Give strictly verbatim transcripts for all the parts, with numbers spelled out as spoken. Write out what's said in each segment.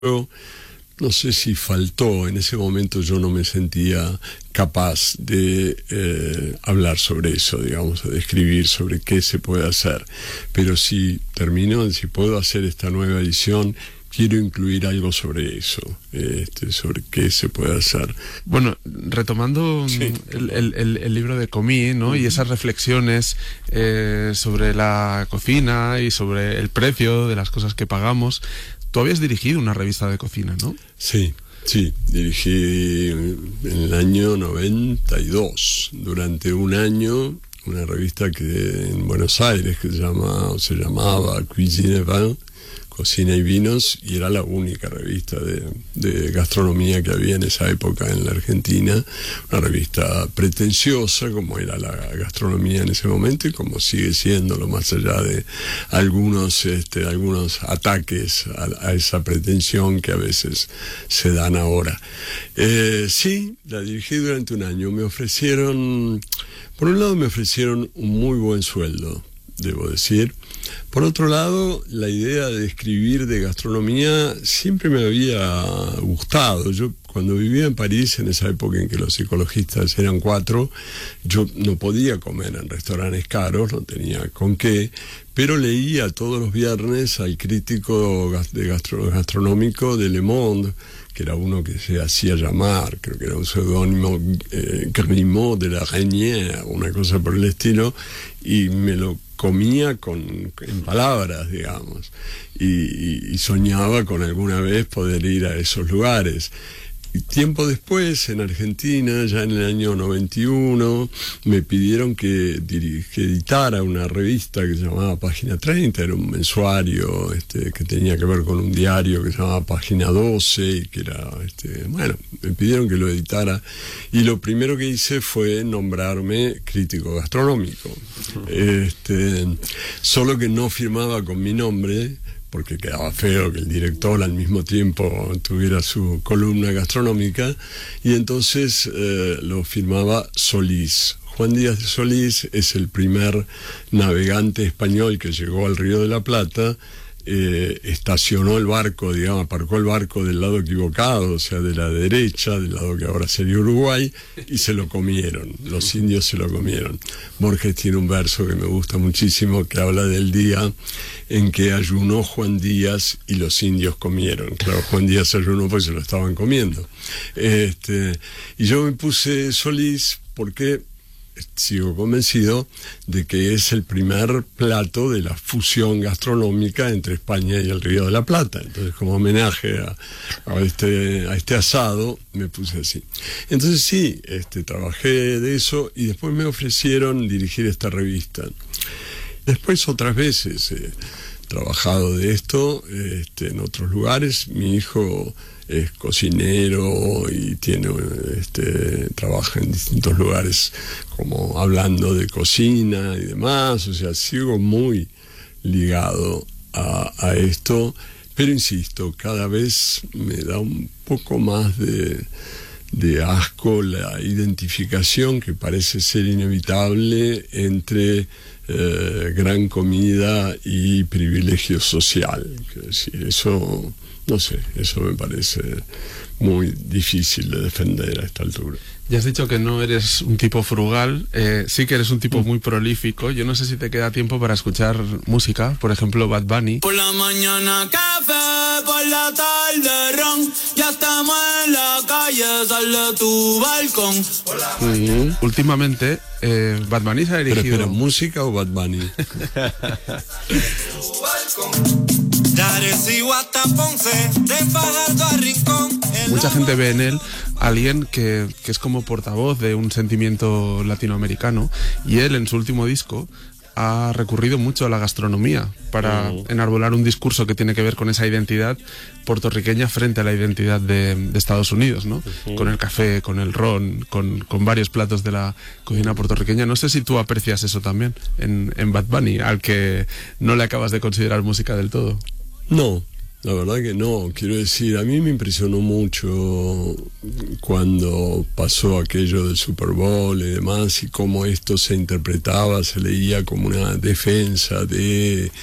No sé si faltó, en ese momento yo no me sentía capaz de eh, hablar sobre eso, digamos, de escribir sobre qué se puede hacer. Pero si termino, si puedo hacer esta nueva edición, quiero incluir algo sobre eso, este, sobre qué se puede hacer. Bueno, retomando sí. el, el, el libro de Comí, ¿no? Uh-huh. Y esas reflexiones eh, sobre la cocina y sobre el precio de las cosas que pagamos. Tú habías dirigido una revista de cocina, ¿no? Sí, sí, dirigí en el año noventa y dos, durante un año, una revista que en Buenos Aires que se llama, o se llamaba Cuisine et Vin, Cocina y Vinos, y era la única revista de, de gastronomía que había en esa época en la Argentina, una revista pretenciosa como era la gastronomía en ese momento y como sigue siendo, lo más allá de algunos este, algunos ataques a, a esa pretensión que a veces se dan ahora. Eh, sí, la dirigí durante un año. Me ofrecieron, por un lado me ofrecieron un muy buen sueldo, debo decir. Por otro lado, la idea de escribir de gastronomía siempre me había gustado. Yo cuando vivía en París, en esa época en que los ecologistas eran cuatro, yo no podía comer en restaurantes caros, no tenía con qué, pero leía todos los viernes al crítico de gastro, gastronómico de Le Monde, que era uno que se hacía llamar, creo que era un seudónimo, eh, Grimaud de la Reynière, una cosa por el estilo, y me lo comía con, en palabras, digamos, y, y, y soñaba con alguna vez poder ir a esos lugares. Y tiempo después, en Argentina, ya en el año noventa y uno, me pidieron que, que editara una revista que se llamaba Página treinta, era un mensuario este, que tenía que ver con un diario que se llamaba Página doce, y que era, este, bueno, me pidieron que lo editara, y lo primero que hice fue nombrarme crítico gastronómico. Este, solo que no firmaba con mi nombre, porque quedaba feo que el director al mismo tiempo tuviera su columna gastronómica, y entonces eh, lo firmaba Solís. Juan Díaz de Solís es el primer navegante español que llegó al Río de la Plata. Eh, estacionó el barco, digamos, aparcó el barco del lado equivocado, o sea, de la derecha, del lado que ahora sería Uruguay, y se lo comieron, los indios se lo comieron. Borges tiene un verso que me gusta muchísimo, que habla del día en que ayunó Juan Díaz y los indios comieron. Claro, Juan Díaz ayunó porque se lo estaban comiendo. Este, y yo me puse Solís porque sigo convencido de que es el primer plato de la fusión gastronómica entre España y el Río de la Plata. Entonces, como homenaje a, a, este, a este asado, me puse así. Entonces sí, este, trabajé de eso y después me ofrecieron dirigir esta revista. Después otras veces he trabajado de esto este, en otros lugares. Mi hijo es cocinero y tiene este trabaja en distintos lugares como hablando de cocina y demás, o sea, sigo muy ligado a, a esto, pero insisto, cada vez me da un poco más de, de asco la identificación que parece ser inevitable entre eh, gran comida y privilegio social. Es decir, eso no sé, eso me parece muy difícil de defender a esta altura. Ya has dicho que no eres un tipo frugal, eh, sí que eres un tipo muy prolífico. Yo no sé si te queda tiempo para escuchar música, por ejemplo Bad Bunny. Por la mañana café, por la tarde ron, ya estamos en la calle, sal de tu balcón. Uh-huh. Últimamente eh, Bad Bunny se ha dirigido... ¿Pero, pero música o Bad Bunny? Mucha gente ve en él a alguien que, que es como portavoz de un sentimiento latinoamericano, y él en su último disco ha recurrido mucho a la gastronomía para uh-huh. enarbolar un discurso que tiene que ver con esa identidad puertorriqueña frente a la identidad de, de Estados Unidos, ¿no? Uh-huh. Con el café, con el ron, con, con varios platos de la cocina puertorriqueña. No sé si tú aprecias eso también en, en Bad Bunny, al que no le acabas de considerar música del todo. No, La verdad que no, quiero decir, a mí me impresionó mucho cuando pasó aquello del Super Bowl y demás, y cómo esto se interpretaba, se leía como una defensa de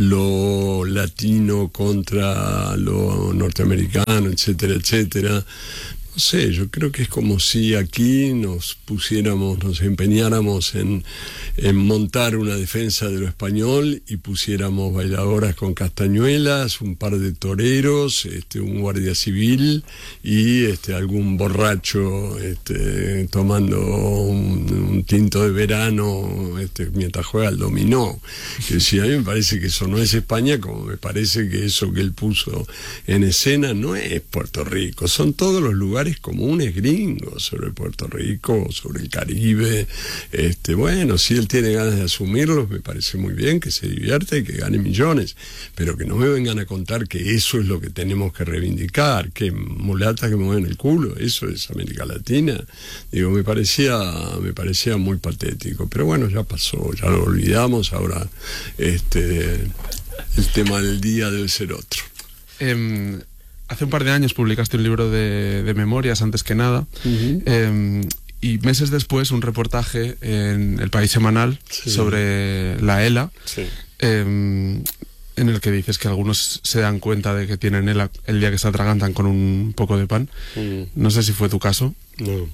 lo latino contra lo norteamericano, etcétera, etcétera. No sé, yo creo que es como si aquí nos pusiéramos, nos empeñáramos en, en montar una defensa de lo español y pusiéramos bailadoras con castañuelas, un par de toreros, este, un guardia civil y este, algún borracho este, tomando un, un tinto de verano este, mientras juega al dominó. Que si a mí me parece que eso no es España, como me parece que eso que él puso en escena no es Puerto Rico, son todos los lugares comunes gringos sobre Puerto Rico, sobre el Caribe. Este, bueno, si él tiene ganas de asumirlos, me parece muy bien, que se divierta y que gane millones, pero que no me vengan a contar que eso es lo que tenemos que reivindicar, que mulatas que mueven el culo, eso es América Latina. Digo, me parecía, me parecía muy patético, pero bueno, ya pasó, ya lo olvidamos, ahora este, el tema del día debe ser otro. Eh... Hace un par de años publicaste un libro de, de memorias, Antes que nada, uh-huh. eh, y meses después un reportaje en El País Semanal, sí, sobre la ELA, sí, eh, en el que dices que algunos se dan cuenta de que tienen ELA el día que se atragantan con un poco de pan. Uh-huh. No sé si fue tu caso. No,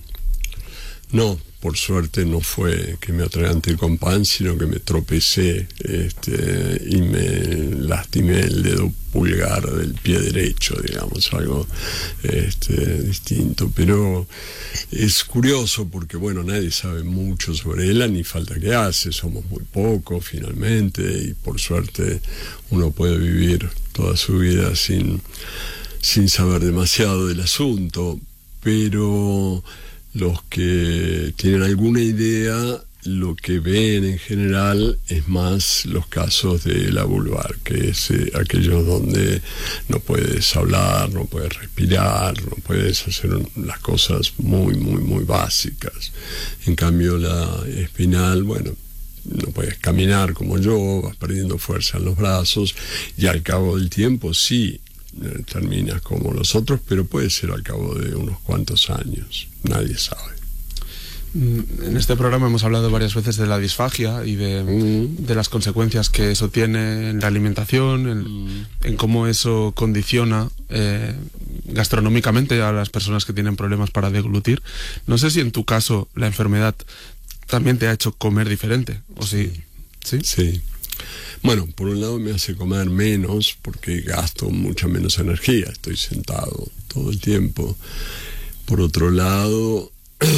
no, por suerte no fue que me atraganté con pan, sino que me tropecé este, y me lastimé el dedo pulgar del pie derecho, digamos, algo este, distinto. Pero es curioso porque, bueno, nadie sabe mucho sobre ella, ni falta que hace, somos muy pocos finalmente, y por suerte uno puede vivir toda su vida sin, sin saber demasiado del asunto, pero los que tienen alguna idea, lo que ven en general es más los casos de la vulvar, que es eh, aquellos donde no puedes hablar, no puedes respirar, no puedes hacer las cosas muy, muy, muy básicas. En cambio, la espinal, bueno, no puedes caminar como yo, vas perdiendo fuerza en los brazos, y al cabo del tiempo sí terminas como los otros, pero puede ser al cabo de unos cuantos años, nadie sabe. En este programa hemos hablado varias veces de la disfagia y de, mm. de las consecuencias que eso tiene en la alimentación, en, mm. en cómo eso condiciona eh, gastronómicamente a las personas que tienen problemas para deglutir. No sé si en tu caso la enfermedad también te ha hecho comer diferente, o si... Sí. ¿Sí? Sí. Bueno, por un lado me hace comer menos porque gasto mucha menos energía, estoy sentado todo el tiempo. Por otro lado,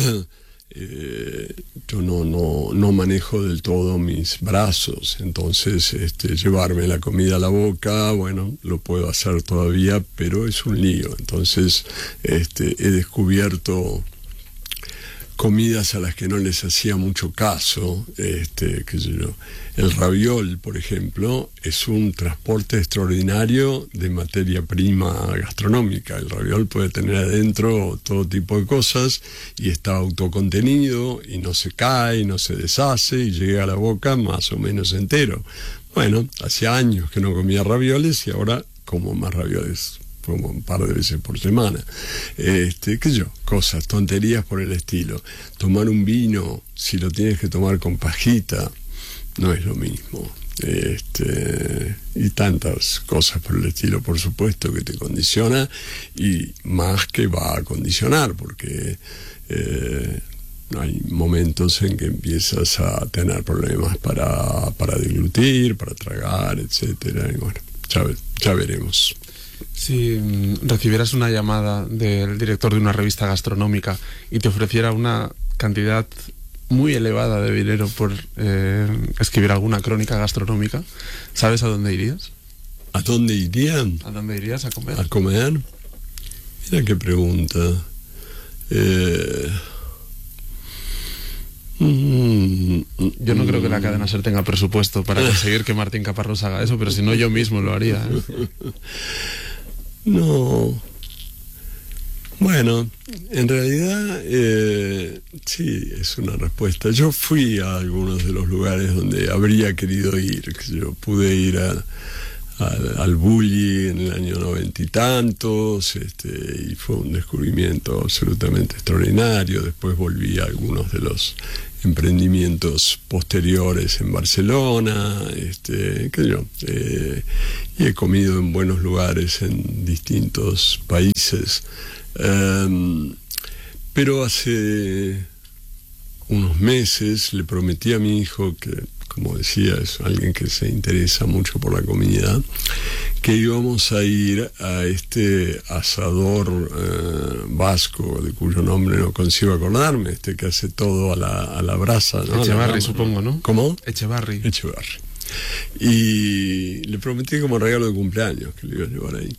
eh, yo no, no, no manejo del todo mis brazos, entonces este, llevarme la comida a la boca, bueno, lo puedo hacer todavía, pero es un lío. Entonces este, he descubierto comidas a las que no les hacía mucho caso, este, qué sé yo. El raviol, por ejemplo, es un transporte extraordinario de materia prima gastronómica. El raviol puede tener adentro todo tipo de cosas y está autocontenido y no se cae, no se deshace y llega a la boca más o menos entero. Bueno, hacía años que no comía ravioles y ahora como más ravioles, como un par de veces por semana. Este, qué sé yo, cosas, tonterías por el estilo. Tomar un vino, si lo tienes que tomar con pajita, no es lo mismo. Este, y tantas cosas por el estilo, por supuesto, que te condiciona, y más que va a condicionar, porque eh, hay momentos en que empiezas a tener problemas para, para deglutir, para tragar, etcétera. Y bueno, ya, ya veremos. Si recibieras una llamada del director de una revista gastronómica y te ofreciera una cantidad muy elevada de dinero por eh, escribir alguna crónica gastronómica, ¿sabes a dónde irías? ¿A dónde irían? ¿A dónde irías a comer? ¿A comer? Mira qué pregunta. Eh... Yo no creo que la cadena SER tenga presupuesto para conseguir que Martín Caparrós haga eso, pero si no, yo mismo lo haría, ¿eh? No. Bueno, en realidad eh, sí, es una respuesta. Yo fui a algunos de los lugares donde habría querido ir. Yo pude ir a, al, al bully en el año noventa y tantos, este, y fue un descubrimiento absolutamente extraordinario. Después volví a algunos de los emprendimientos posteriores en Barcelona, este, qué sé yo, eh, y he comido en buenos lugares en distintos países. Um, pero hace unos meses le prometí a mi hijo, que como decía es alguien que se interesa mucho por la comida, que íbamos a ir a este asador eh, vasco, de cuyo nombre no consigo acordarme, este que hace todo a la, a la brasa, ¿no? Echevarri, supongo, ¿no? ¿Cómo? Echevarri. Echevarri. Y le prometí como regalo de cumpleaños que le iba a llevar ahí.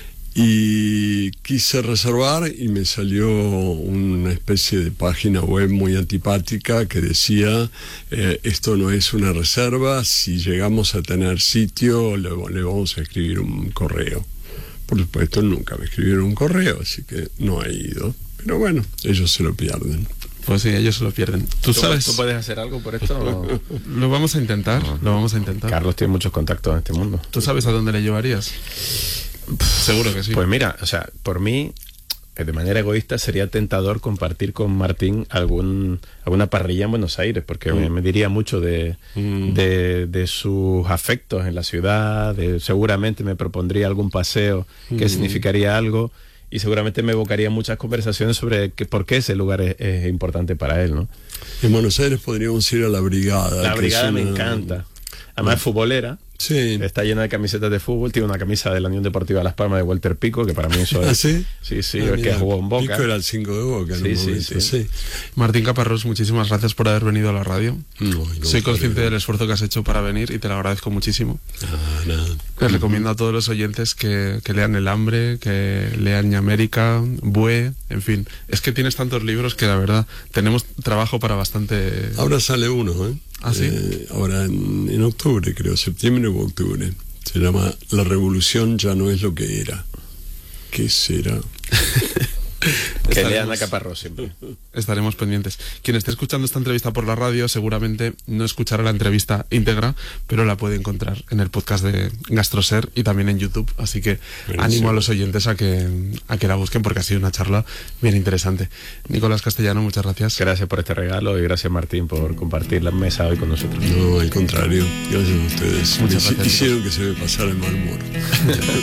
Y quise reservar y me salió una especie de página web muy antipática que decía, eh, esto no es una reserva, si llegamos a tener sitio le, le vamos a escribir un correo. Por supuesto nunca me escribieron un correo, así que no he ido. Pero bueno, ellos se lo pierden. Pues sí, ellos se lo pierden. ¿Tú, ¿Tú sabes? ¿Tú puedes hacer algo por esto? ¿O? Lo vamos a intentar, no. lo vamos a intentar. Carlos tiene muchos contactos en este mundo. ¿Tú sabes a dónde le llevarías? Seguro que sí. Pues mira, o sea, por mí, de manera egoísta, sería tentador compartir con Martín algún alguna parrilla en Buenos Aires, porque mm. me, me diría mucho de, mm. de, de sus afectos en la ciudad, de, seguramente me propondría algún paseo que mm. significaría algo, y seguramente me evocaría muchas conversaciones sobre que, por qué ese lugar es, es importante para él, ¿no? En Buenos Aires podríamos ir a la Brigada. La Brigada una... me encanta. Además es futbolera. Sí. Está llena de camisetas de fútbol. Tiene una camisa de la Unión Deportiva Las Palmas de Walter Pico, que para mí eso es... ¿Ah, sí? Sí, sí, ah, el que jugó en Boca. Pico era el cinco de Boca en sí, un sí, momento, sí. sí. Martín Caparrós, muchísimas gracias por haber venido a la radio. No, no, Soy consciente no. del esfuerzo que has hecho para venir y te lo agradezco muchísimo. Ah, nada. Les recomiendo a todos los oyentes que, que lean El Hambre, que lean Ñamérica, Bue, en fin. Es que tienes tantos libros que la verdad tenemos trabajo para bastante... Ahora sale uno, ¿eh? ¿Ah, sí? Eh, ahora en, en octubre, creo, septiembre o octubre. Se llama La revolución ya no es lo que era. ¿Qué será? Que lean a Caparrós siempre. Estaremos pendientes. Quien esté escuchando esta entrevista por la radio seguramente no escuchará la entrevista íntegra, pero la puede encontrar en el podcast de Gastroser y también en YouTube. Así que Buenísimo. Animo a los oyentes a que, a que la busquen, porque ha sido una charla bien interesante. Nicolás Castellano, muchas gracias. Gracias por este regalo y gracias, Martín, por compartir la mesa hoy con nosotros. No, al contrario. Gracias a ustedes. Muchas Me gracias, hicieron que se me pasara el mal humor.